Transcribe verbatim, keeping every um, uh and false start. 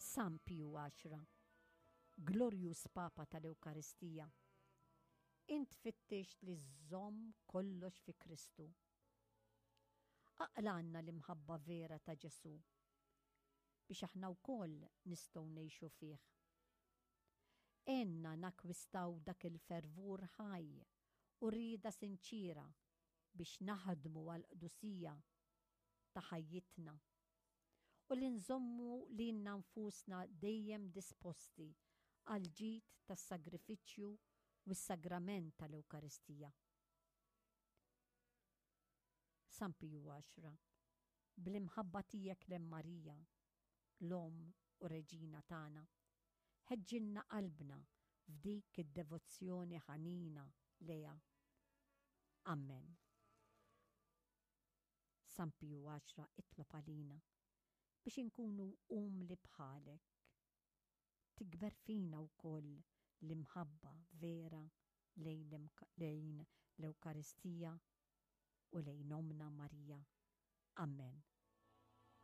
San Piju għaxra, Glorious Papa tal-Ewkaristija, int fittix li żomm kollox fi Kristu. Aqlanna l-imħabba vera ta' Ġesu biex aħna wkoll nistgħu ngħixu fih. Enna nakwistaw dak il-fervur ħaj u rida sinċira biex naħdmu għal-qdusija ta' ħajjitna u li nżommu li nfusna dejjem disposti għal ġid tas-sagrifiċċju u s-sagrament tal-Ewkaristija. San Piju għaxra, bl-imħabba tiegħek lem Marija, l-Om u Reġina tagħna, ħeġġilna qalbna f'dik id-devozzjoni ħanina leha. Amen. San Piju għaxra itlob għalina biex inkunu umli bħalek, tikber fina wkoll l-imħabba vera lejn l-Ewkaristija u lejn omna Marija. Amen.